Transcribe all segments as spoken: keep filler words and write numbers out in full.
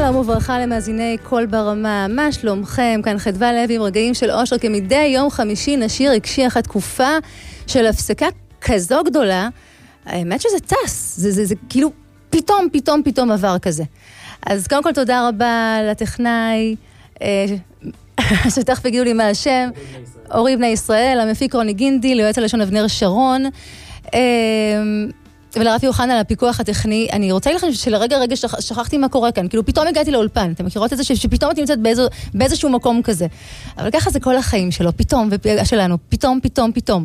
שלום וברכה למאזיני קול ברמה, מה שלומכם? כאן חדווה לוי עם רגעים של אושר, כמדי יום חמישי נשיר רגשי אחת תקופה של הפסקה כזו גדולה, האמת שזה טס, זה, זה, זה כאילו פתאום, פתאום, פתאום עבר כזה. אז קודם כל תודה רבה לטכנאי, אה, שתכף הגיעו לי מהשם, אורי בני ישראל, המפיק רוני גינדי, ליועץ הלשון אבנר שרון, אה, ולרפי יוחנן על הפיקוח הטכני. אני רוצה לכם שלרגע רגע שכחתי מה קורה כאן, כאילו פתאום הגעתי לאולפן, אתם מכירות את זה שפתאום את נמצאת באיזו, באיזשהו מקום כזה, אבל ככה זה כל החיים שלו, פתאום, שלנו, פתאום, פתאום, פתאום.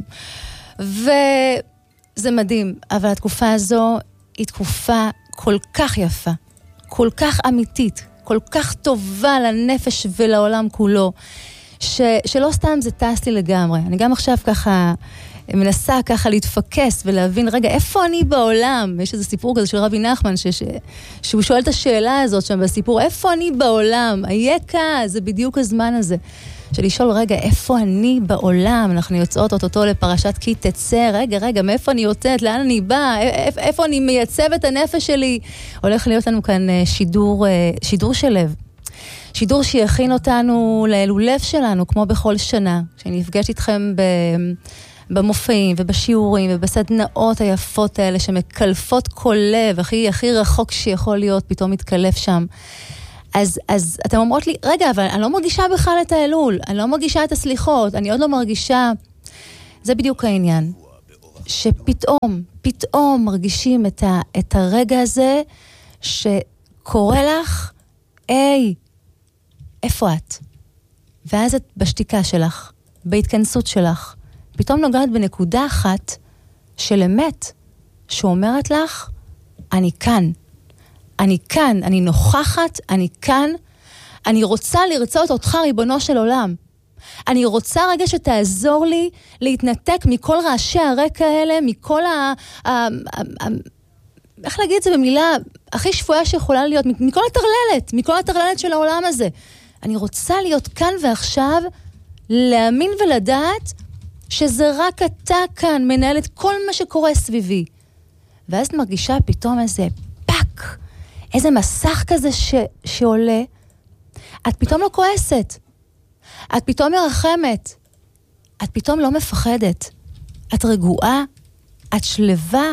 וזה מדהים, אבל התקופה הזו היא תקופה כל כך יפה, כל כך אמיתית, כל כך טובה לנפש ולעולם כולו, ש, שלא סתם זה טס לי לגמרי. אני גם עכשיו ככה מנסה ככה להתפקס ולהבין, רגע, איפה אני בעולם? יש איזה סיפור כזה של רבי נחמן, ש, ש, שהוא שואל את השאלה הזאת שם בסיפור, איפה אני בעולם? היקה, זה בדיוק הזמן הזה. של לשאול, רגע, איפה אני בעולם? אנחנו יוצאות אותו לפרשת כי תצא, רגע, רגע, מאיפה אני יוצאת? לאן אני באה? איפה, איפה אני מייצב את הנפש שלי? הולך להיות לנו כאן שידור, שידור של לב. שידור שיכין אותנו לאלולב שלנו, כמו בכל שנה. שאני נפגשת איתכם ב... במופעים ובשיעורים ובסדנאות היפות האלה שמקלפות כל לב, הכי, הכי רחוק שיכול להיות, פתאום מתקלף שם. אז, אז אתם אומרות לי, רגע, אבל אני לא מרגישה בכלל את האלול, אני לא מרגישה את הסליחות, אני עוד לא מרגישה, זה בדיוק העניין. שפתאום, פתאום מרגישים את, ה, את הרגע הזה, שקורא לך, היי, איפה את? ואז את בשתיקה שלך, בהתכנסות שלך, פתאום נוגעת בנקודה אחת של אמת, שאומרת לך, אני כאן. אני כאן, אני נוכחת, אני כאן. אני רוצה לרצות אותך, ריבונו של עולם. אני רוצה רגע שתעזור לי להתנתק מכל רעשי הרקע האלה, מכל ה... ה, ה, ה איך להגיד את זה במילה הכי שפויה שיכולה להיות, מכל הטרללת, מכל הטרללת של העולם הזה. אני רוצה להיות כאן ועכשיו, להאמין ולדעת, שזה רק אתה כאן מנהל את כל מה שקורה סביבי. ואז את מרגישה פתאום איזה פאק, איזה מסך כזה ש... שעולה. את פתאום לא כועסת. את פתאום מרחמת. את פתאום לא מפחדת. את רגועה. את שלווה.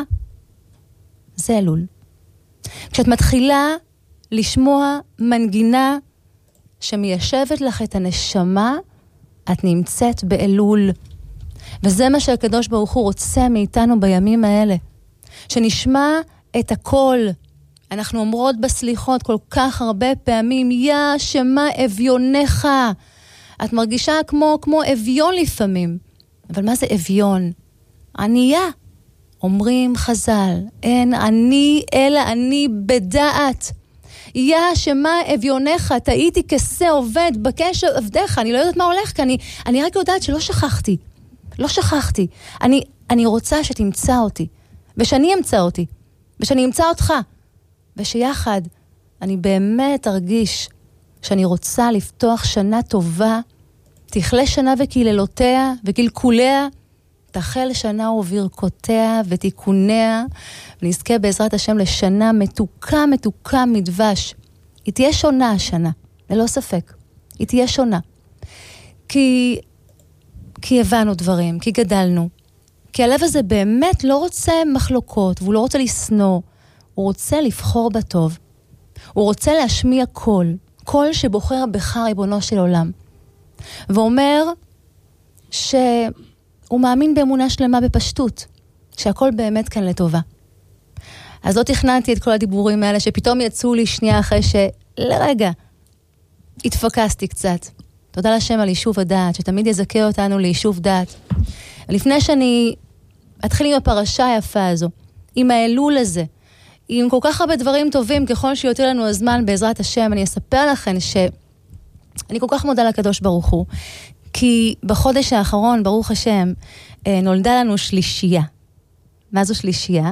זה אלול. כשאת מתחילה לשמוע מנגינה שמיישבת לך את הנשמה, את נמצאת באלול. וזה מה שהקדוש ברוך הוא רוצה מאיתנו בימים האלה. שנשמע את הכל. אנחנו אומרות בסליחות כל כך הרבה פעמים, יא שמה אביונך. את מרגישה כמו, כמו אביון לפעמים. אבל מה זה אביון? ענייה. אומרים חז"ל, אין אני אלא אני בדעת. יא שמה אביונך, תהיתי כסה עובד, בקש עבדך. אני לא יודעת מה הולך כאן, אני, אני רק יודעת שלא שכחתי. לא שכחתי. אני, אני רוצה שתמצא אותי, ושאני אמצא אותי, ושאני אמצא אותך, ושיחד אני באמת ארגיש שאני רוצה לפתוח שנה טובה, תכלה שנה וקללותיה וקלקוליה, תחל שנה וברכותיה ותיקוניה, ונזכה בעזרת השם לשנה מתוקה מתוקה מדבש. היא תהיה שונה השנה, ללא ספק. היא תהיה שונה. כי... כי הבנו דברים, כי גדלנו. כי הלב הזה באמת לא רוצה מחלוקות, והוא לא רוצה לסנוע. הוא רוצה לבחור בטוב. הוא רוצה להשמיע קול, קול שבוחר בך ריבונו של עולם. ואומר שהוא מאמין באמונה שלמה בפשטות, שהכל באמת כאן לטובה. אז לא תכננתי את כל הדיבורים האלה, שפתאום יצאו לי שנייה אחרי שלרגע התפקסתי קצת. תודה לשם על יישוב הדעת, שתמיד יזכה אותנו ליישוב דעת. לפני שאני אתחיל עם הפרשה היפה הזו, עם האלול הזה, עם כל כך הרבה דברים טובים, ככל שיותר לנו הזמן בעזרת השם, אני אספר לכם שאני כל כך מודה לקדוש ברוך הוא, כי בחודש האחרון, ברוך השם, נולדה לנו שלישייה. מה זו שלישייה?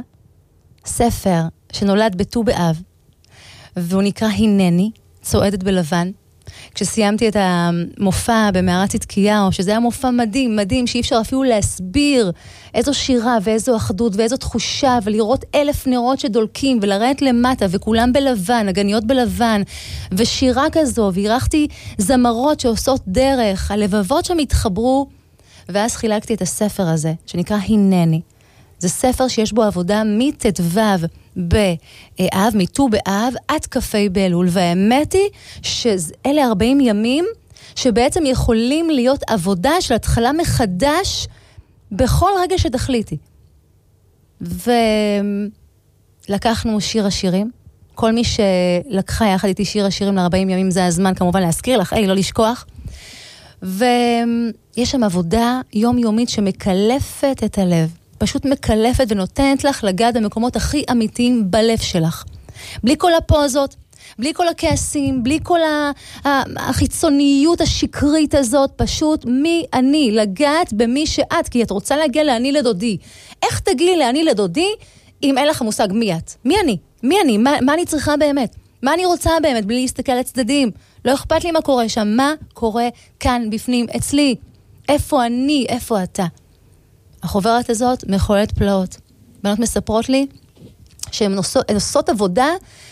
ספר שנולד בט"ו באב, והוא נקרא הנני, צועדת בלבן, כשסיימתי את המופע במערת צדקיהו, שזה היה מופע מדהים, מדהים, שאי אפשר אפילו להסביר איזו שירה ואיזו אחדות ואיזו תחושה, ולראות אלף נרות שדולקים, ולרדת למטה, וכולם בלבן, הגניות בלבן, ושירה כזו, והירחתי זמרות שעושות דרך, הלבבות שם התחברו, ואז חילקתי את הספר הזה, שנקרא הנני. זה ספר שיש בו עבודה מתתוו באב, מט"ו באב, עד כ"ה באלול, והאמת היא שאלה ארבעים ימים שבעצם יכולים להיות עבודה של התחלה מחדש בכל רגע שתחליטי. ולקחנו שיר השירים, כל מי שלקחה יחד איתי שיר השירים ל-ארבעים ימים, זה הזמן כמובן להזכיר לך, היי, לא לשכוח. ויש שם עבודה יומיומית שמקלפת את הלב. פשוט מקלפת ונותנת לך לגעת במקומות הכי אמיתיים בלב שלך. בלי כל הפוזות, בלי כל הכעסים, בלי כל החיצוניות השקרית הזאת, פשוט מי אני, לגעת במי שאת, כי את רוצה להגיע לאני לדודי. איך תגיעי לאני לדודי אם אין לך מושג מי את? מי אני? מי אני? מה, מה אני צריכה באמת? מה אני רוצה באמת בלי להסתכל על צדדים? לא אכפת לי מה קורה שם, מה קורה כאן בפנים אצלי? איפה אני? איפה אתה? החוברת הזאת מחולת פלאות. בנות מספרות לי שהן עושות, עושות עבודה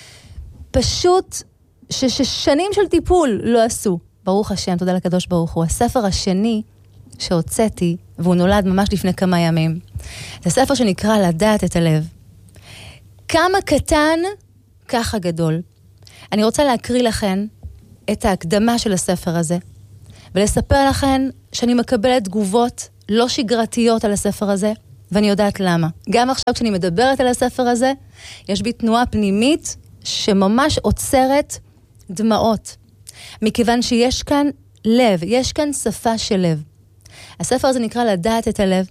פשוט ש, ששנים של טיפול לא עשו. ברוך השם, תודה לקדוש ברוך הוא. הספר השני שהוצאתי, והוא נולד ממש לפני כמה ימים, זה ספר שנקרא לדעת את הלב. כמה קטן, ככה גדול. אני רוצה להקריא לכן את ההקדמה של הספר הזה, ולספר לכן שאני מקבלת תגובות לא שגרתיות על הספר הזה, ואני יודעת למה. גם עכשיו כשאני מדברת על הספר הזה, יש בי תנועה פנימית שממש עוצרת דמעות. מכיוון שיש כאן לב, יש כאן שפה של לב. הספר הזה נקרא לדעת את הלב,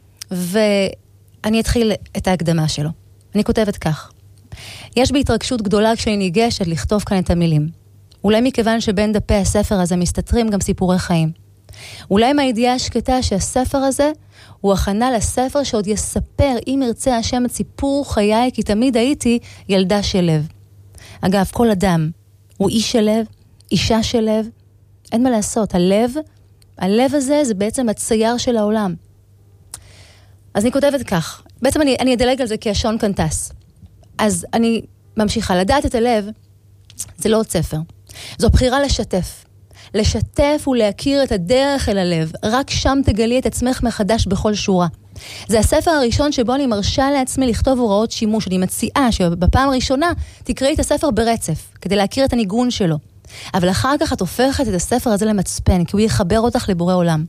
ואני אתחיל את ההקדמה שלו. אני כותבת כך: יש בי התרגשות גדולה כשאני ניגשת לכתוב כאן את המילים. אולי מכיוון שבין דפי הספר הזה מסתתרים גם סיפורי חיים. אולי מהידיעה השקטה שהספר הזה הוא הכנה לספר שעוד יספר, אם ירצה השם, את סיפור חיי, כי תמיד הייתי ילדה של לב. אגב, כל אדם הוא איש של לב, אישה של לב, אין מה לעשות. הלב, הלב הזה זה בעצם הצייר של העולם. אז אני כותבת כך, בעצם אני, אני אדלג על זה כי השעון כאן טס. אז אני ממשיכה, לדעת את הלב, זה לא עוד ספר. זו בחירה לשתף. לשתף ולהכיר את הדרך אל הלב. רק שם תגלי את עצמך מחדש בכל שורה. זה הספר הראשון שבו אני מרשה לעצמי לכתוב הוראות שימוש. אני מציעה שבפעם הראשונה תקראי את הספר ברצף, כדי להכיר את הניגון שלו. אבל אחר כך את הופכת את הספר הזה למצפן, כי הוא יחבר אותך לבורא עולם.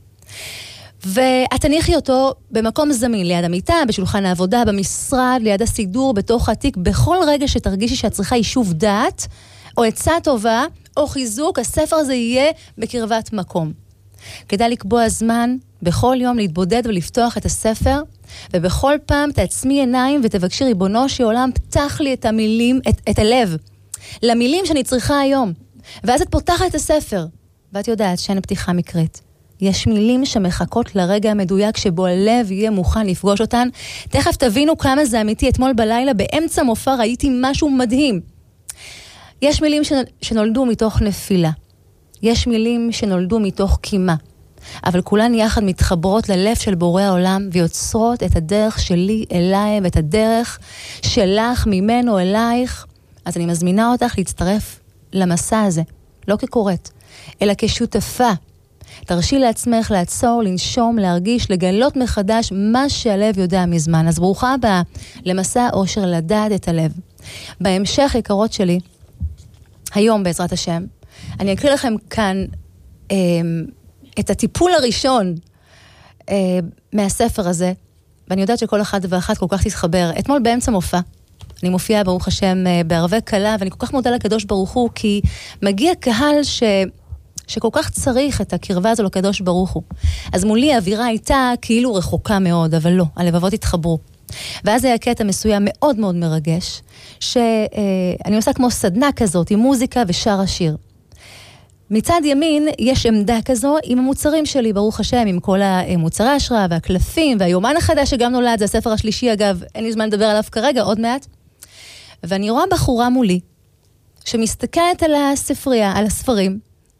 ואת תניחי אותו במקום זמין, ליד המיטה, בשולחן העבודה, במשרד, ליד הסידור, בתוך התיק, בכל רגע שתרגישי שאת צריכה יישוב דעת, או עצה טובה, או חיזוק, הספר הזה יהיה בקרבת מקום. כדאי לקבוע זמן, בכל יום להתבודד ולפתוח את הספר, ובכל פעם תעצמי עיניים ותבקשי ריבונו של עולם, פתח לי את המילים, את, את הלב, למילים שאני צריכה היום. ואז את פותחת את הספר, ואת יודעת שאין פתיחה מקרית. יש מילים שמחכות לרגע המדויק שבו הלב יהיה מוכן לפגוש אותן. תכף תבינו כמה זה אמיתי. אתמול בלילה באמצע מופע ראיתי משהו מדהים. יש מילים שנולדו מתוך נפילה. יש מילים שנולדו מתוך קימה. אבל כולן יחד מתחברות ללב של בורא העולם ויוצרות את הדרך שלי אליי ואת הדרך שלך ממנו אלייך. אז אני מזמינה אותך להצטרף למסע הזה. לא כקוראת, אלא כשותפה. תרשי לעצמך לעצור, לנשום, להרגיש, לגלות מחדש מה שהלב יודע מזמן. אז ברוכה הבאה למסע אושר לדעת את הלב. בהמשך, יקרות שלי, היום בעזרת השם, אני אקריא לכם כאן אה, את הטיפול הראשון אה, מהספר הזה, ואני יודעת שכל אחד ואחת כל כך תתחבר. אתמול באמצע מופע, אני מופיעה ברוך השם אה, בערבי קלה, ואני כל כך מודה לקדוש ברוך הוא, כי מגיע קהל ש... שכל כך צריך את הקרבה הזו לקדוש ברוך הוא. אז מולי האווירה הייתה כאילו רחוקה מאוד, אבל לא, הלבבות התחברו. ואז היה קטע מסוים מאוד מאוד מרגש, שאני עושה כמו סדנה כזאת, עם מוזיקה ושר השיר. מצד ימין יש עמדה כזו עם המוצרים שלי, ברוך השם, עם כל המוצרי ההשראה והקלפים, והיומן החדש שגם נולד, זה הספר השלישי אגב, אין לי זמן לדבר עליו כרגע, עוד מעט. ואני רואה בחורה מולי, שמסתכלת על הספרייה, על הספרים,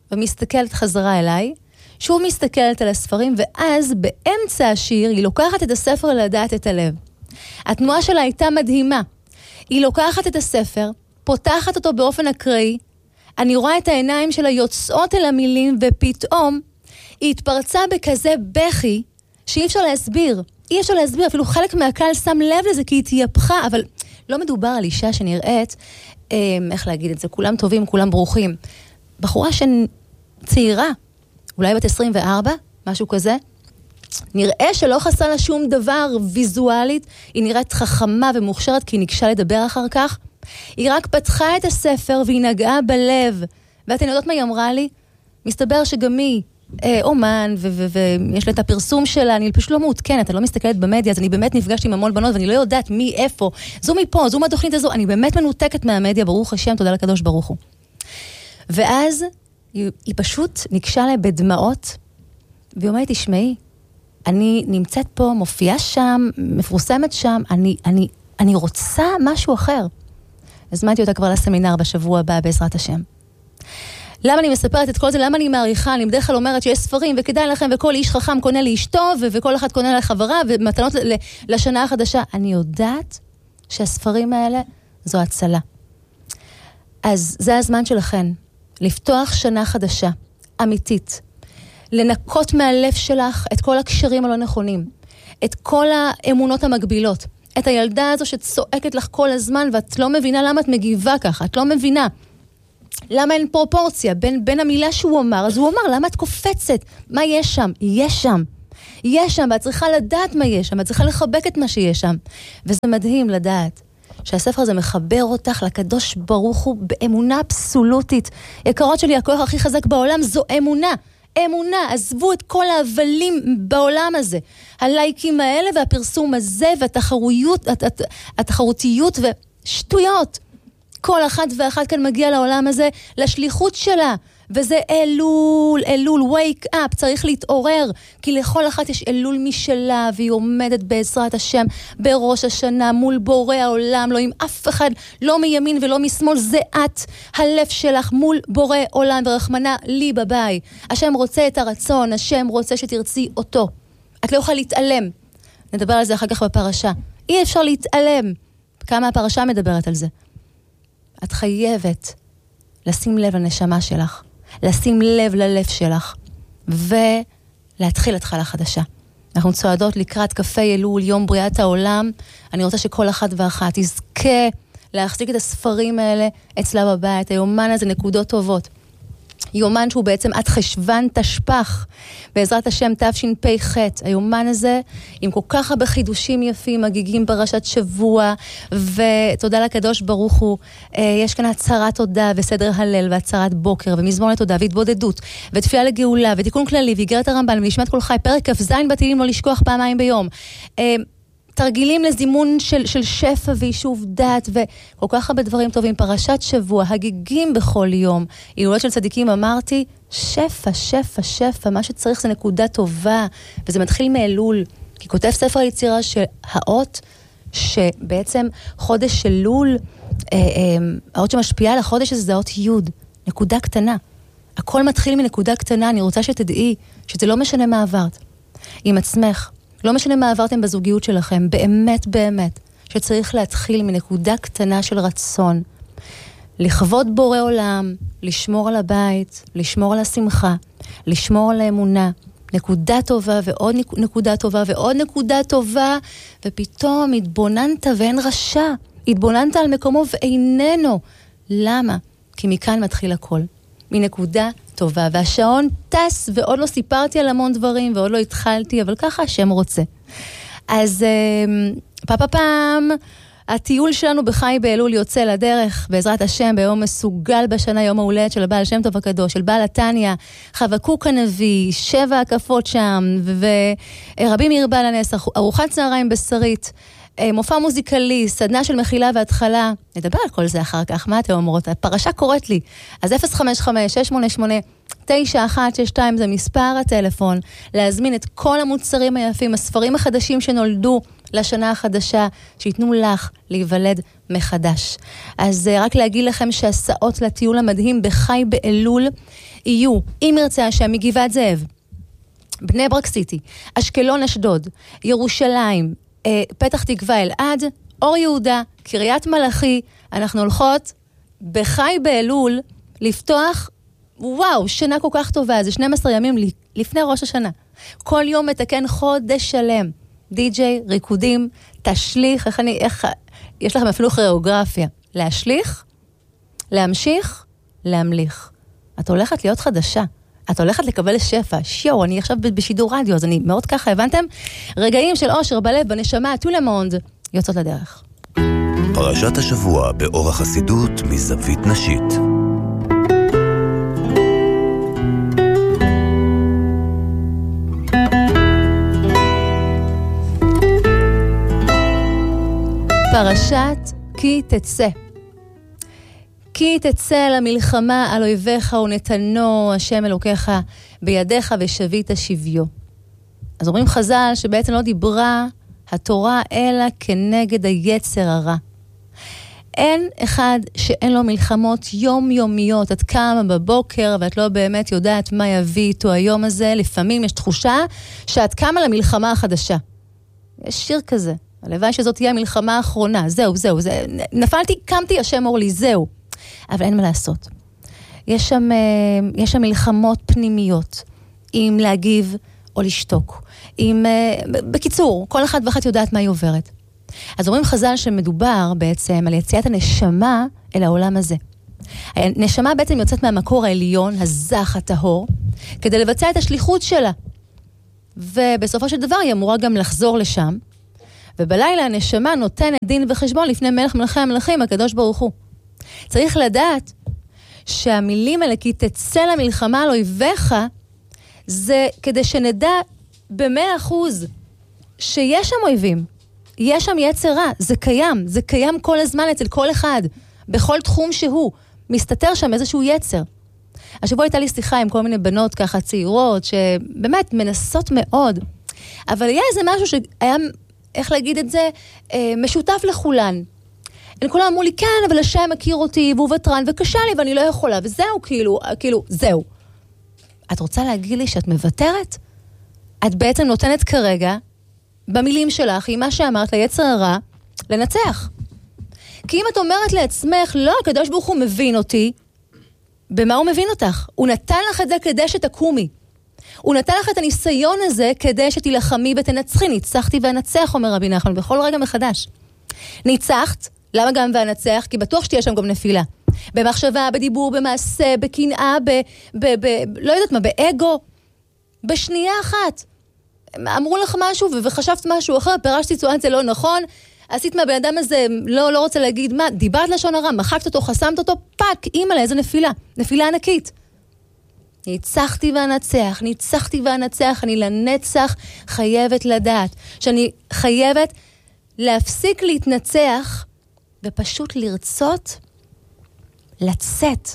ומסתכלת חזרה אליי, שוב מסתכלת על הספרים, ואז באמצע השיר היא לוקחת את הספר לדעת את הלב. התנועה שלה הייתה מדהימה. היא לוקחת את הספר, פותחת אותו באופן אקראי, אני רואה את העיניים שלה יוצאות אל המילים, ופתאום היא התפרצה בכזה בכי, שאי אפשר להסביר. אי אפשר להסביר, אפילו חלק מהקהל שם לב לזה, כי היא תייפחה, אבל לא מדובר על אישה שנראית, אה, איך להגיד את זה, כולם טובים, כולם ברוכים. בחורה שצעירה, אולי בת עשרים וארבע, משהו כזה, נראה שלא חסה לה שום דבר ויזואלית, היא נראית חכמה ומוכשרת, כי היא ניגשה לדבר אחר כך. היא רק פתחה את הספר, והיא נגעה בלב. ואתן יודעות מה היא אמרה לי? מסתבר שגם היא אה, אומן, ויש לה את הפרסום שלה, אני פשוט לא מעודכנת, אני לא מסתכלת במדיה, אז אני באמת נפגשתי עם המון בנות, ואני לא יודעת מי, איפה, זו מפה, זו מהתוכנית הזו, אני באמת מנותקת מהמדיה, ברוך השם, תודה לקדוש ברוך הוא. ואז היא, היא פשוט ניגשה לה בדמעות, והיא אומרת, תשמעי, אני נמצאת פה, מופיעה שם, מפורסמת שם, אני, אני, אני רוצה משהו אחר. הזמנתי אותה כבר לסמינר בשבוע הבא, בעזרת השם. למה אני מספרת את כל זה? למה אני מעריכה? אני בדרך כלל אומרת שיש ספרים, וכדאי לכם, וכל איש חכם קונה לאשתו, וכל אחד קונה לחברה, ומתנות לשנה החדשה. אני יודעת שהספרים האלה זו הצלה. אז זה הזמן שלכן, לפתוח שנה חדשה, אמיתית, לנקות מהלב שלך את כל הקשרים הלא נכונים, את כל האמונות המגבילות, את הילדה הזו שצועקת לך כל הזמן, ואת לא מבינה למה את מגיבה ככה, את לא מבינה. למה אין פרופורציה בין, בין המילה שהוא אמר, אז הוא אמר, למה את קופצת? מה יש שם? יש שם. יש שם, ואת צריכה לדעת מה יש שם, את צריכה לחבק את מה שיש שם. וזה מדהים לדעת שהספר הזה מחבר אותך לקדוש ברוך הוא באמונה אבסולוטית. יקרות שלי, הכוח הכי חזק בעולם זו אמונה. אמונה, עזבו את כל ההבלים בעולם הזה. הלייקים האלה והפרסום הזה והתחרויות, הת, התחרותיות ושטויות. כל אחד ואחת כאן מגיע לעולם הזה לשליחות שלה. וזה אלול, אלול, wake up, צריך להתעורר, כי לכל אחת יש אלול משלה, והיא עומדת בעזרת השם בראש השנה, מול בורא העולם, לא עם אף אחד, לא מימין ולא משמאל, זה את, הלב שלך מול בורא עולם, ורחמנה לי בביי. השם רוצה את הרצון, השם רוצה שתרצי אותו. את לא יכולה להתעלם. נדבר על זה אחר כך בפרשה. אי אפשר להתעלם. כמה הפרשה מדברת על זה. את חייבת לשים לב לנשמה שלך. לשים לב ללב שלך, ולהתחיל התחלה חדשה. אנחנו צועדות לקראת קפה אלול, יום בריאת העולם. אני רוצה שכל אחת ואחת תזכה להחזיק את הספרים האלה אצלה בבית. היומן הזה נקודות טובות. יומן שהוא בעצם עד חשבן תשפח, בעזרת השם תשפ"ח. היומן הזה עם כל כך הרבה חידושים יפים, מגיגים פרשת שבוע, ותודה לקדוש ברוך הוא. יש כאן הצהרת תודה וסדר הלל והצהרת בוקר ומזמור לתודה והתבודדות ותפילה לגאולה ותיקון כללי ואיגרת הרמב"ן ונשמת כל חי, פרק כ"ז בתהילים לא לשכוח פעמיים ביום. תרגילים לזימון של, של שפע ויישוב דת, וכל כך הרבה דברים טובים, פרשת שבוע, הגיגים בכל יום, הילולות של צדיקים, אמרתי, שפע, שפע, שפע, מה שצריך זה נקודה טובה, וזה מתחיל מאלול, כי כותב ספר היצירה שהאות, שבעצם חודש של לול, אה, אה, האות שמשפיעה על החודש הזה, זה האות י', נקודה קטנה. הכל מתחיל מנקודה קטנה, אני רוצה שתדעי, שזה לא משנה מה עברת, עם עצמך, לא משנה מה עברתם בזוגיות שלכם, באמת באמת, שצריך להתחיל מנקודה קטנה של רצון, לכבוד בורא עולם, לשמור על הבית, לשמור על השמחה, לשמור על האמונה, נקודה טובה ועוד נקודה טובה ועוד נקודה טובה, ופתאום התבוננת ואין רשע, התבוננת על מקומו ואיננו. למה? כי מכאן מתחיל הכל, מנקודה טובה, והשעון טס, ועוד לא סיפרתי על המון דברים, ועוד לא התחלתי, אבל ככה השם רוצה. אז פאפה פעם, הטיול שלנו בחי באלול יוצא לדרך, בעזרת השם, ביום מסוגל בשנה, יום ההולדת של הבעל שם טוב הקדוש, של בעל התניה, חבקוק הנביא, שבע הקפות שם, ורבי מאיר בעל הנס, ארוחת צהריים בשרית, מופע מוזיקלי, סדנה של מחילה והתחלה. נדבר על כל זה אחר כך, מה אתם אומרות? הפרשה קוראת לי. אז אפס חמש חמש שש שמונה שמונה תשע אחת שש שתיים זה מספר הטלפון, להזמין את כל המוצרים היפים, הספרים החדשים שנולדו לשנה החדשה, שיתנו לך להיוולד מחדש. אז רק להגיד לכם שהסעות לטיול המדהים בחי באלול יהיו, אם ירצה השם, מגבעת זאב, בני ברק סיטי, אשקלון אשדוד, ירושלים, אה, פתח תקווה אלעד, אור יהודה, קריית מלאכי. אנחנו הולכות בחי באלול לפתוח, וואו, שנה כל כך טובה, זה שנים עשר ימים לפני ראש השנה. כל יום מתקן חודש שלם. די-ג'יי, ריקודים, תשליך, איך אני, איך, יש לכם אפילו כוריאוגרפיה. להשליך, להמשיך, להמליך. את הולכת להיות חדשה. את הולכת לקבל שפע. שיו, אני עכשיו בשידור רדיו, אז אני מאוד ככה, הבנתם? רגעים של אושר בלב, בנשמה, טו למונד, יוצאות לדרך. פרשת השבוע באור החסידות מזווית נשית. פרשת כי תצא. כי תצא למלחמה על אויביך ונתנו השם אלוקיך בידיך ושבית שביו. אז אומרים חז"ל שבעצם לא דיברה התורה אלא כנגד היצר הרע. אין אחד שאין לו מלחמות יומיומיות. את קמה בבוקר ואת לא באמת יודעת מה יביא איתו היום הזה. לפעמים יש תחושה שאת קמה למלחמה החדשה. יש שיר כזה. הלוואי שזאת תהיה המלחמה האחרונה. זהו, זהו, זה, נפלתי, קמתי, השם אור לי, זהו. אבל אין מה לעשות. יש שם, יש שם מלחמות פנימיות, אם להגיב או לשתוק. אם, בקיצור, כל אחד ואחת יודעת מה היא עוברת. אז אומרים חז"ל שמדובר בעצם על יציאת הנשמה אל העולם הזה. הנשמה בעצם יוצאת מהמקור העליון, הזך, הטהור, כדי לבצע את השליחות שלה. ובסופו של דבר היא אמורה גם לחזור לשם, ובלילה הנשמה נותנת דין וחשבון לפני מלך מלכי המלכים, הקדוש ברוך הוא. צריך לדעת שהמילים האלה, כי תצא למלחמה על אויביך, זה כדי שנדע במאה אחוז שיש שם אויבים, יש שם יצר רע, זה קיים, זה קיים כל הזמן אצל כל אחד, בכל תחום שהוא, מסתתר שם איזשהו יצר. השבוע הייתה לי שיחה עם כל מיני בנות ככה צעירות, שבאמת מנסות מאוד, אבל היה איזה משהו שהיה, איך להגיד את זה, משותף לכולן. הם כולם אמרו לי, כן, אבל השם מכיר אותי, והוא וטרן, וקשה לי, ואני לא יכולה, וזהו, כאילו, כאילו, זהו. את רוצה להגיד לי שאת מוותרת? את בעצם נותנת כרגע, במילים שלך, עם מה שאמרת, ליצר הרע, לנצח. כי אם את אומרת לעצמך, לא, הקדוש ברוך הוא מבין אותי, במה הוא מבין אותך? הוא נתן לך את זה כדי שתקומי. הוא נתן לך את הניסיון הזה כדי שתילחמי ותנצחי. ניצחתי ואנצח, אומר רבי נחמן, בכל רגע מחדש. ניצחת, למה גם ואנצח? כי בטוח שתהיה שם גם נפילה. במחשבה, בדיבור, במעשה, בקנאה, ב, ב, ב, לא יודעת מה, באגו. בשנייה אחת. אמרו לך משהו וחשבת משהו אחר, פירשת סיטואציה לא נכון, עשית מהבן אדם הזה, לא, לא רוצה להגיד מה, דיברת לשון הרע, מחקת אותו, חסמת אותו, פק, אימא לאיזה נפילה. נפילה ענקית. ניצחתי ואנצח, ניצחתי ואנצח, אני לנצח חייבת לדעת, שאני חייבת להפסיק להתנצח, ופשוט לרצות לצאת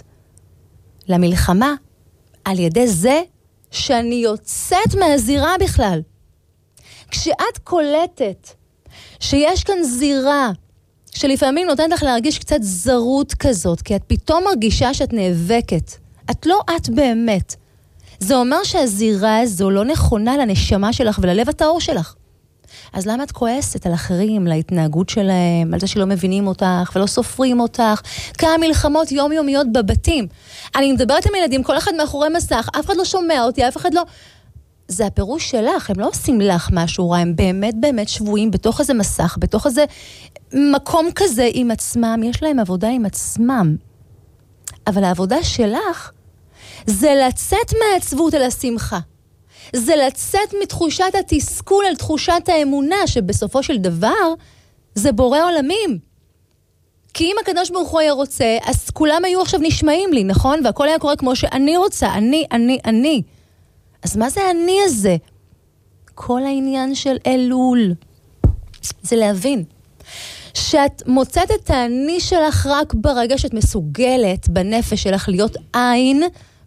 למלחמה על ידי זה שאני יוצאת מהזירה בכלל. כשאת קולטת שיש כאן זירה שלפעמים נותנת לך להרגיש קצת זרות כזאת, כי את פתאום מרגישה שאת נאבקת, את לא את באמת. זה אומר שהזירה הזו לא נכונה לנשמה שלך וללב הטהור שלך. אז למה את כועסת על אחרים, להתנהגות שלהם, על זה שלא מבינים אותך ולא סופרים אותך? כמה מלחמות יומיומיות בבתים. אני מדברת עם ילדים, כל אחד מאחורי מסך, אף אחד לא שומע אותי, אף אחד לא... זה הפירוש שלך, הם לא עושים לך משהו רע, הם באמת באמת שבועים בתוך איזה מסך, בתוך איזה מקום כזה עם עצמם, יש להם עבודה עם עצמם. אבל העבודה שלך זה לצאת מהעצבות אל השמחה. זה לצאת מתחושת התסכול אל תחושת האמונה, שבסופו של דבר זה בורא עולמים. כי אם הקדוש ברוך הוא היה רוצה, אז כולם היו עכשיו נשמעים לי, נכון? והכל היה קורה כמו שאני רוצה, אני, אני, אני. אז מה זה אני הזה? כל העניין של אלול. זה להבין שאת מוצאת את האני שלך רק ברגע שאת מסוגלת בנפש שלך להיות עין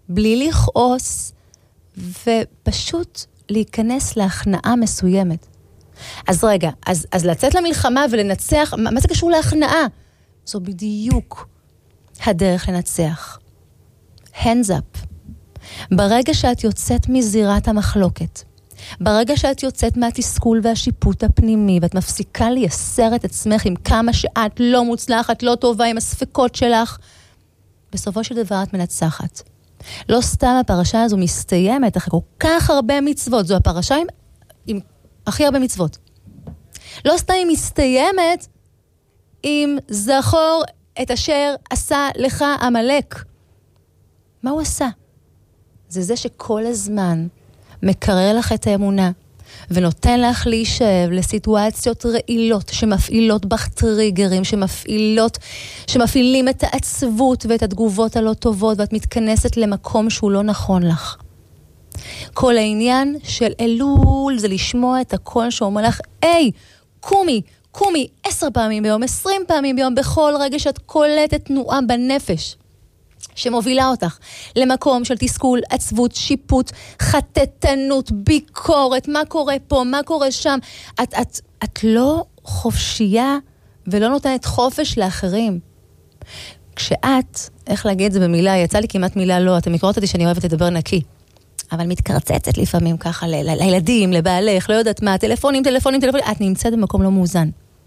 בלי לכעוס, ופשוט להיכנס להכנעה מסוימת. אז רגע, אז, אז לצאת למלחמה ולנצח, מה, מה זה קשור להכנעה? זו בדיוק הדרך לנצח. hands up. ברגע שאת יוצאת מזירת המחלוקת, ברגע שאת יוצאת מהתסכול והשיפוט הפנימי, ואת מפסיקה לייסר את עצמך עם כמה שאת לא מוצלחת, לא טובה, עם הספקות שלך, בסופו של דבר את מנצחת. לא סתם הפרשה הזו מסתיימת אחרי כל כך הרבה מצוות, זו הפרשה עם, עם הכי הרבה מצוות. לא סתם היא מסתיימת עם זכור את אשר עשה לך עמלק. מה הוא עשה? זה זה שכל הזמן מקרר לך את האמונה, ונותן לך להישאב לסיטואציות רעילות, שמפעילות בך טריגרים, שמפעילות, שמפעילים את העצבות ואת התגובות הלא טובות, ואת מתכנסת למקום שהוא לא נכון לך. כל העניין של אלול זה לשמוע את הקול שאומר לך, היי, קומי, קומי, עשר פעמים ביום, עשרים פעמים ביום, בכל רגע שאת קולטת תנועה בנפש, שמובילה אותך למקום של תסכול, עצבות, שיפוט, חטטנות, ביקורת, מה קורה פה, מה קורה שם. את, את, את לא חופשייה ולא נותנת חופש לאחרים. כשאת, איך להגיד את זה במילה, יצא לי כמעט מילה לא, אתם מכירות אותי שאני אוהבת לדבר נקי, אבל מתקרצצת לפעמים ככה ל- ל- לילדים, לבעלך, לא יודעת מה, טלפונים, טלפונים, טלפונים, את נמצאת במקום לא מאוזן.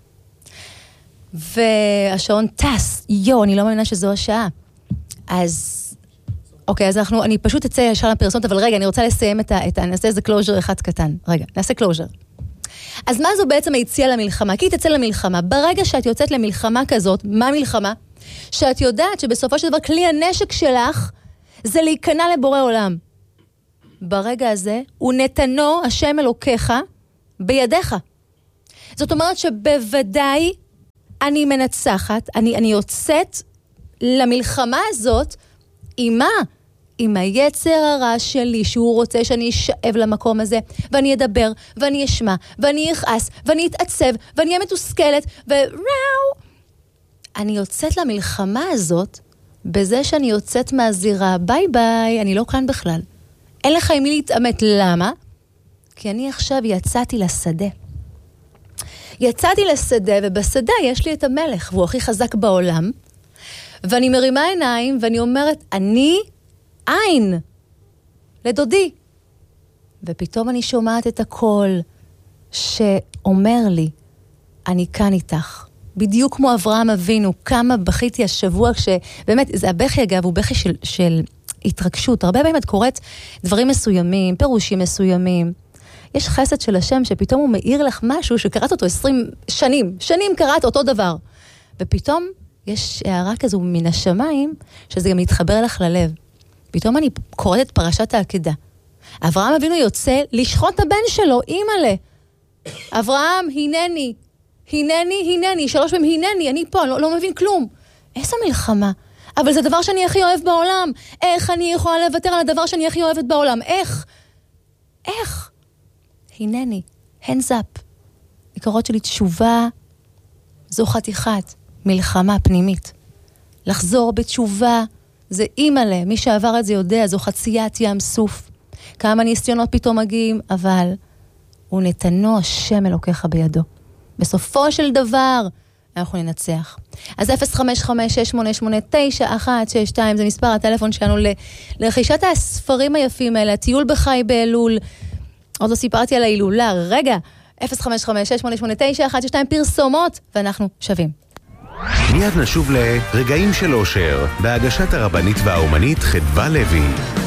והשעון טס, יו, אני לא מאמינה שזו השעה. אז, אוקיי, אז אנחנו, אני פשוט אצא ישר לפרסומת, אבל רגע, אני רוצה לסיים את ה, את ה, נעשה איזה קלוז'ר אחד קטן. רגע, נעשה קלוז'ר. אז מה זו בעצם היציאה למלחמה? כי היא תצא למלחמה. ברגע שאת יוצאת למלחמה כזאת, מה מלחמה? שאת יודעת שבסופו של דבר כלי הנשק שלך זה להיכנע לבורא עולם. ברגע הזה, הוא נתנו השם אלוקיך בידיך. זאת אומרת שבוודאי אני מנצחת, אני, אני יוצאת למלחמה הזאת, עם מה? עם היצר הרע שלי, שהוא רוצה שאני אשאב למקום הזה, ואני אדבר, ואני אשמע, ואני אכעס, ואני אתעצב, ואני אהיה מתוסכלת, וראו! אני יוצאת למלחמה הזאת, בזה שאני יוצאת מהזירה, ביי ביי, אני לא כאן בכלל. אין לך עם מי להתאמת, למה? כי אני עכשיו יצאתי לשדה. יצאתי לשדה, ובשדה יש לי את המלך, והוא הכי חזק בעולם, ואני מרימה עיניים, ואני אומרת, אני עין לדודי. ופתאום אני שומעת את הקול שאומר לי, אני כאן איתך. בדיוק כמו אברהם אבינו, כמה בכיתי השבוע, כשבאמת, זה הבכי אגב, הוא בכי של, של התרגשות. הרבה פעמים את קוראת דברים מסוימים, פירושים מסוימים. יש חסד של השם שפתאום הוא מאיר לך משהו שקראת אותו עשרים שנים. שנים קראת אותו דבר. ופתאום יש הערה כזו מן השמיים, שזה גם מתחבר לך ללב. פתאום אני קוראת את פרשת העקדה. אברהם אבינו יוצא לשחוט את הבן שלו, אימא'לה. אברהם, הנני, הנני, הנני, שלוש פעמים הנני, אני פה, אני לא, לא מבין כלום. איזה מלחמה? אבל זה דבר שאני הכי אוהב בעולם. איך אני יכולה לוותר על הדבר שאני הכי אוהבת בעולם? איך? איך? הנני, hands up. עיקרות שלי תשובה, זו חתיכת מלחמה פנימית. לחזור בתשובה, זה אימא'לה, מי שעבר את זה יודע, זו חציית ים סוף. כמה ניסיונות פתאום מגיעים, אבל הוא נתנו השם אלוקיך בידו. בסופו של דבר, אנחנו ננצח. אז אפס חמש חמש שש שמונה שמונה תשע אחת שש שתיים, זה מספר הטלפון שלנו לרכישת הספרים היפים האלה, הטיול בחי באלול. עוד לא סיפרתי על ההילולה, רגע, אפס חמש חמש שש שמונה שמונה תשע אחת שש שתיים פרסומות, ואנחנו שווים. מיד נשוב לרגעים של אושר, בהגשת הרבנית והאומנית חדווה לוי.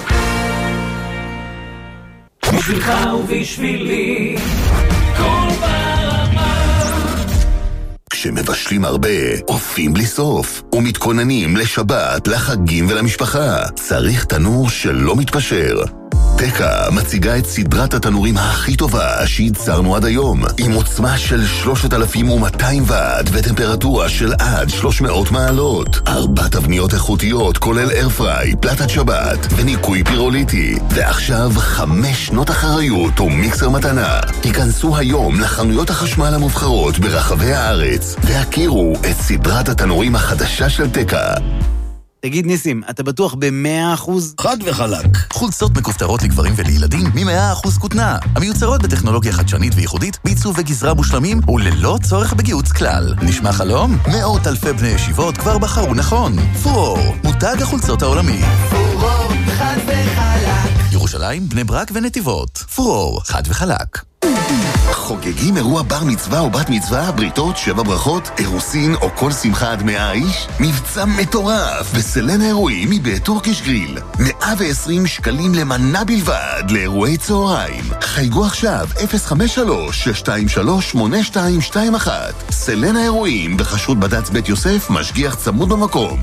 בשבילך ובשבילי, כל ברמה. כשמבשלים הרבה, אופים בלי סוף, ומתכוננים לשבת, לחגים ולמשפחה. צריך תנור שלא מתפשר. תקה מציגה את סדרת התנורים הכי טובה שייצרנו עד היום, עם עוצמה של שלושת אלפים ומאתיים ואט וטמפרטורה של עד שלוש מאות מעלות. ארבע תבניות איכותיות כולל איירפריי, פלטת שבת וניקוי פירוליטי. ועכשיו חמש שנות אחריות ומיקסר מתנה. היכנסו היום לחנויות החשמל המובחרות ברחבי הארץ והכירו את סדרת התנורים החדשה של תקה. תגיד ניסים, אתה בטוח ב-מאה אחוז? חד וחלק. חולצות מכופתרות לגברים ולילדים מ-מאה אחוז כותנה. המיוצרות בטכנולוגיה חדשנית וייחודית, בעיצוב וגזרה מושלמים וללא צורך בגיוץ כלל. נשמע חלום? מאות אלפי בני ישיבות כבר בחרו נכון. פורור, מותג החולצות העולמי. פורור, חד וחלק. ירושלים, בני ברק ונתיבות. פורור, חד וחלק. חוגגים אירוע בר מצווה או בת מצווה, בריתות, שבע ברכות, אירוסין או כל שמחה עד מאה איש? מבצע מטורף בסלן האירועים מבית טורקיש גריל. מאה ועשרים שקלים למנה בלבד לאירועי צהריים. חייגו עכשיו אפס חמש שלוש שש שתיים שלוש שמונה שתיים שתיים אחת. סלן האירועים בחשות בד"ץ בית יוסף, משגיח צמוד במקום.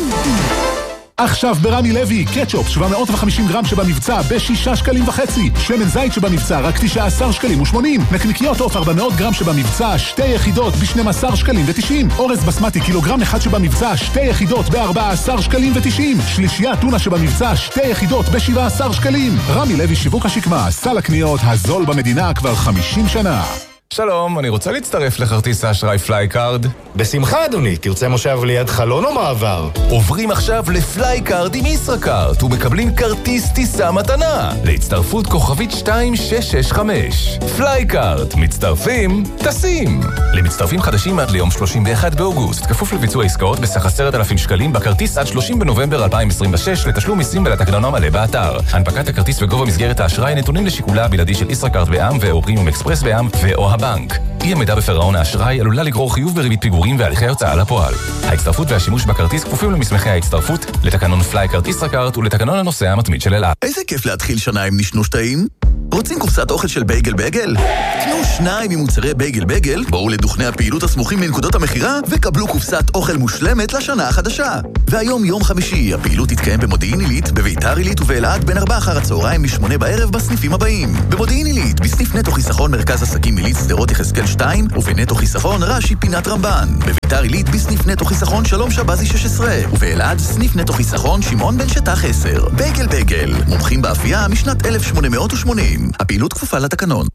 עכשיו ברמי לוי, קטשופ שבע מאות וחמישים גרם שבמבצע בשישה שקלים וחצי, שמן זית שבמבצע רק תשעה עשר שקלים ושמונים, נקניקיות עוף ארבע מאות גרם שבמבצע שתי יחידות ב-שנים עשר שקלים ותשעים, אורז בסמטי קילוגרם אחד שבמבצע שתי יחידות ב-ארבעה עשר שקלים ותשעים, שלישייה טונה שבמבצע שתי יחידות ב-שבעה עשר שקלים. רמי לוי שיווק השקמה, סל הקניות הזול במדינה כבר חמישים שנה. שלום, אני רוצה להצטרף לכרטיס האשראי פלייקארד. בשמחה אדוני, תרצה מושב ליד חלון או מעבר? עוברים עכשיו לפלייקארד עם ישראכרט ומקבלים כרטיס טיסה מתנה להצטרפות כוכבית שתיים שש שש חמש. פלייקארד, מצטרפים, טסים. למצטרפים חדשים עד ליום שלושים ואחד באוגוסט, כפוף לביצוע עסקאות בסך עשרת אלפים שקלים בכרטיס עד שלושים בנובמבר אלפיים עשרים ושש, לתשלום מיסים ולתקנון המלא באתר. הנפקת הכרטיס וגובה מסגרת האשראי נתונים לשיקולה הבלעדי של ישראכרט בע"מ ו/או פרימיום אקספרס בע"מ ו/או הבנק. אי עמידה בפירעון האשראי עלולה לגרור חיוב בריבית פיגורים והליכי הוצאה לפועל. ההצטרפות והשימוש בכרטיס כפופים למסמכי ההצטרפות, לתקנון פלייקארד ישראכרט ולתקנון הנוסע המתמיד של אל על. איזה כיף להתחיל שנה עם נשנוש טעים. רוצים קופסת אוכל של בייגל בייגל? קנו שניים ממוצרי בייגל בייגל, בואו לדוכני הפעילות הסמוכים לנקודות המחירה וקבלו קופסת אוכל מושלמת לשנה החדשה. והיום יום חמישי, הפעילות תתקיים במודיעין עילית, בביתר עילית ובאלעד בין ארבע אחר הצהריים משמונה בערב בסניפים הבאים. במודיעין עילית, בסניף נטו חיסכון מרכז עסקים עילית שדרות יחזקאל שתיים, ובנטו חיסכון רש"י פינת רמב"ן. בביתר עילית, בסניף נטו חיסכון שלום שבזי שש עשרה, ובאלעד, סניף נטו חיסכון שמעון בן שטח עשר. בייגל בייגל, מומחים באפייה משנת אלף שמונה מאות ושמונים. הפעילות כפופה לתקנון.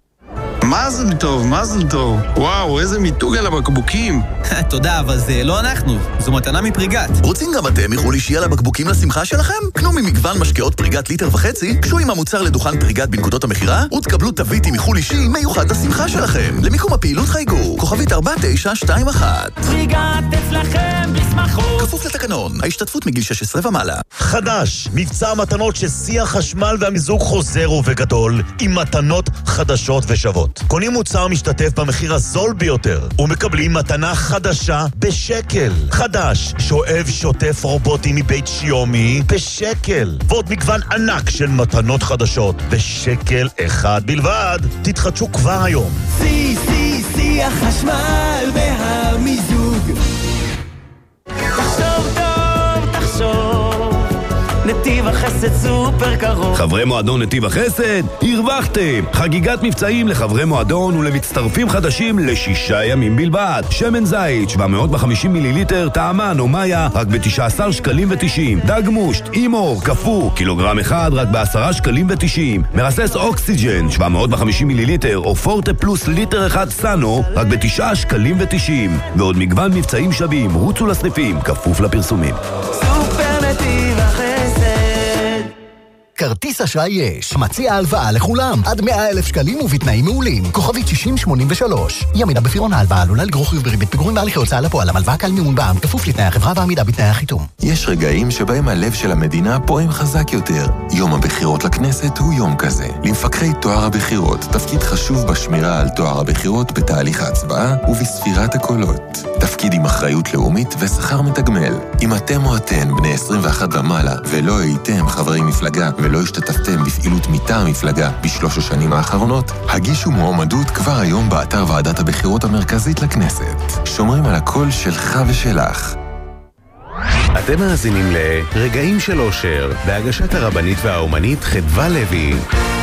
מזל טוב, מזל טוב. וואו, איזה מיתוג על הבקבוקים. תודה, אבל זה לא אנחנו. זו מתנה מפריגת. רוצים גם אתם מחול אישי על הבקבוקים לשמחה שלכם? קנו ממגוון משקאות פריגת ליטר וחצי, קשו עם המוצר לדוכן פריגת בנקודות המחירה, ותקבלו תווית עם מחול אישי מיוחד לשמחה שלכם. למיקום הפעילות חייגו, כוכבית ארבע תשע שתיים אחת. פריגת אצלכם בשמחות. כפוף לתקנון, ההשתתפות מגיל שש עשרה ומעלה. חדש, מבצע מתנות ששיא החשמל והמיזוג חוזר ובגדול, עם מתנות חדשות ושוות. קונים מוצר משתתף במחיר הזול ביותר ומקבלים מתנה חדשה בשקל. חדש, שואב שוטף רובוטי מבית שיומי בשקל. ועוד מגוון ענק של מתנות חדשות בשקל אחד בלבד. תתחדשו כבר היום. שיא, שיא, שיא החשמל והמיזוג. תחשוב טוב, תחשוב, נתיב החסד סופר קרוב. חברי מועדון נתיב החסד, הרווחתם! חגיגת מבצעים לחברי מועדון ולמצטרפים חדשים לשישה ימים בלבד. שמן זית שבע מאות וחמישים מיליליטר, טעמן או מאיה רק ב-תשעה עשר שקלים ותשעים. דג מושט, אימור, קפוא, קילוגרם אחד רק ב-עשרה שקלים ותשעים. מרסס אוקסיג'ן שבע מאות וחמישים מיליליטר או פורטה פלוס ליטר אחד סאנו רק ב-תשעה שקלים ותשעים. ועוד מגוון מבצעים שווים, רוצו לסניפים, כפוף לפרסומים. סופר נתיב החסד. כרטיס אשראי יש, מציע הלוואה לכולם, עד מאה אלף שקלים ובתנאים מעולים. כוכבית שישים שמונים ושלוש. ימידה בפירעון ההלוואה עלולה לגרור חיוב בריבית פיגורים והליכי הוצאה לפועל. המלוואה קל מימון בע"מ, כפוף לתנאי החברה ועמידה בתנאי החיתום. יש רגעים שבהם הלב של המדינה פועם חזק יותר. יום הבחירות לכנסת הוא יום כזה. למפקחי טוהר הבחירות, תפקיד חשוב בשמירה על טוהר הבחירות בתהליך ההצבעה ובספירת הקולות. תפקיד עם אחריות לאומית ושכר מתגמל. אם אתם או אתן בני עשרים ואחת ומעלה ולא הייתם חברי מפלגה ולא השתתפתם בפעילות מטעם המפלגה בשלוש השנים האחרונות, הגישו מועמדות כבר היום באתר ועדת הבחירות המרכזית לכנסת. שומרים על הקול שלך ושלך. אתם מאזינים לרגעים של אושר, בהגשת הרבנית והאומנית חדווה לוי.